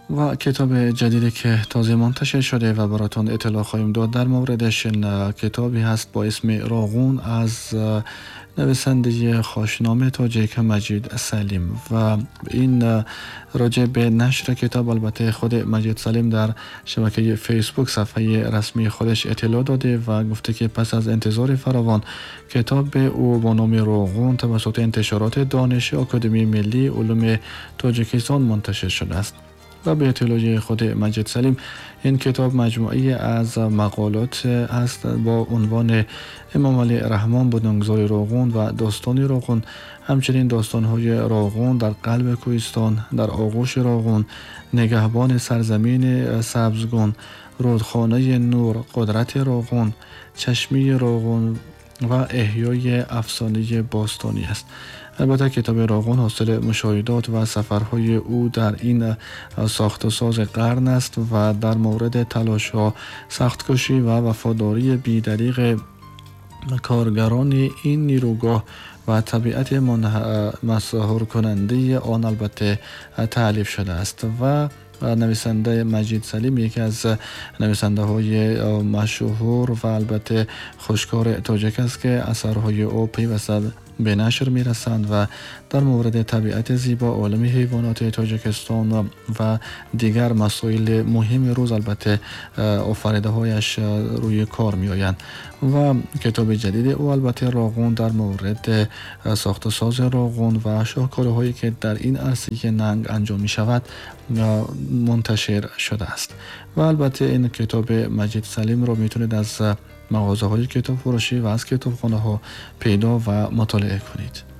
و کتاب جدیدی که تازه منتشر شده و براتون اطلاع خواهیم داد در موردش، کتابی هست با اسم راغون از نویسنده خوشنامه تاجیک مجید سلیم و این راجع به نشر کتاب، البته خود مجید سلیم در شبکه فیسبوک صفحه رسمی خودش اطلاع داده و گفته که پس از انتظار فراوان کتاب او با نام راغون توسط انتشارات دانش آکادمی ملی علوم تاجیکستان منتشر شده است. و به اطلاع خود مجید سلیم این کتاب مجموعی از مقالات است با عنوان امام علی رحمان بنیانگذار راغون و داستان راغون، همچنین داستان‌های راغون در قلب کوهستان، در آغوش راغون، نگهبان سرزمین سبزگون، رودخانه نور، قدرت راغون، چشمه راغون و احیای افسانه باستانی است. البته کتاب راغون حاصل مشاهدات و سفرهای او در این ساخت و ساز قرن است و در مورد تلاش‌ها، سخت‌کوشی و وفاداری بی‌دریغ کارگران این نیروگاه و طبیعت مسحور کننده آن البته تألیف شده است. و نویسنده مجید سلیم یکی از نویسنده های مشهور و البته خوشکار تاجیک است که اثرهای او پیوسته به نشر می رسند و در مورد طبیعت زیبا، عالم حیوانات تاجیکستان و دیگر مسائل مهم روز البته آفریده هایش روی کار می آیند. و کتاب جدید او البته راغون در مورد ساخت و ساز راغون و شاهکارهایی که در این عرصه ننگ انجام می شود منتشر شده است. و البته این کتاب مجید سلیم رو میتونید از مغازه های کتاب فروشی و از کتابخانه ها پیدا و مطالعه کنید.